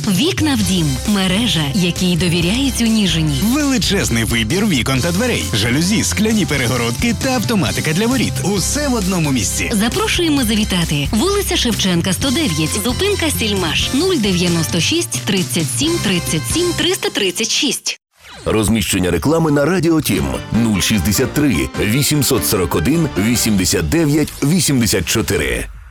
Вікна в дім. Мережа, якій довіряють у Ніжині. Величезний вибір вікон та дверей, жалюзі, скляні перегородки та автоматика для воріт. Усе в одному місці. Запрошуємо завітати. Вулиця Шевченка, 109, зупинка Сільмаш, 096 37 37 336. Розміщення реклами на Радіо Тім 063 841 89 84.